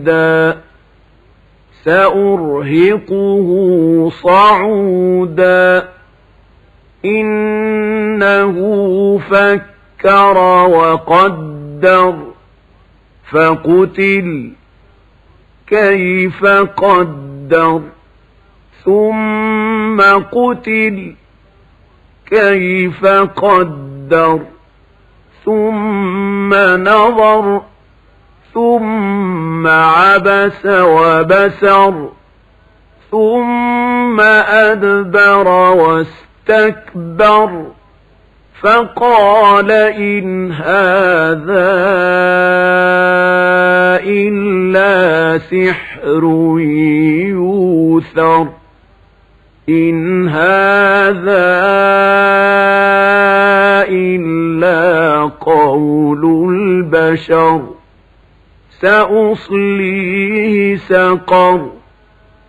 سأرهقه صعودا إنه فكر وقدر فقتل كيف قدر ثم قتل كيف قدر ثم نظر ثم عبس وبسر ثم أدبر واستكبر فقال إن هذا إلا سحر يؤثر إن هذا إلا قول البشر سأصليه سقر